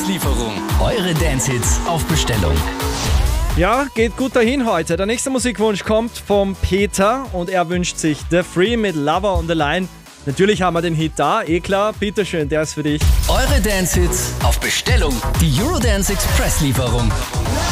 Expresslieferung. Eure Dance-Hits auf Bestellung. Ja, geht gut dahin heute. Der nächste Musikwunsch kommt vom Peter und er wünscht sich The Free mit Lover on the Line. Natürlich haben wir den Hit da, klar. Bitteschön, der ist für dich. Eure Dance-Hits auf Bestellung. Die Eurodance Expresslieferung.